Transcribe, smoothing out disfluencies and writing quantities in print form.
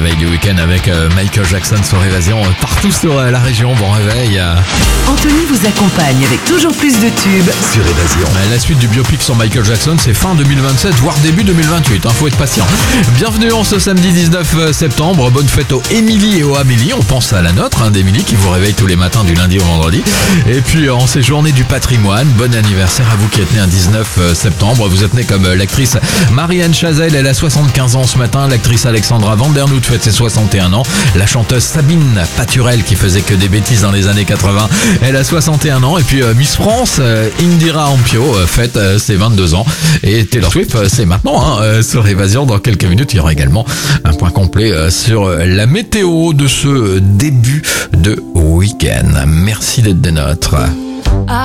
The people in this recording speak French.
réveil du week-end avec Michael Jackson sur Évasion partout sur la région. Bon réveil. Anthony vous accompagne avec toujours plus de tubes Sur Évasion. La suite du biopic sur Michael Jackson, c'est fin 2027, voire début 2028. Faut être patient. Bienvenue en ce samedi 19 septembre. Bonne fête aux Émilie et aux Amélie. On pense à la nôtre, d'Émilie, qui vous réveille tous les matins du lundi au vendredi. Et puis en ces journées du patrimoine, bon anniversaire à vous qui êtes né un 19 septembre. Vous êtes né comme l'actrice Marianne Chazelle, elle a 75 ans ce matin. L'actrice Alexandra Vandernoot fête ses 61 ans. La chanteuse Sabine Paturel, qui faisait que des bêtises dans les années 80, elle a 61 ans. Et puis Miss France, Indira Ampio, fête ses 22 ans. Et Taylor Swift, c'est maintenant sur Évasion. Dans quelques minutes, il y aura également un point complet sur la météo de ce début de week-end. Merci d'être des nôtres.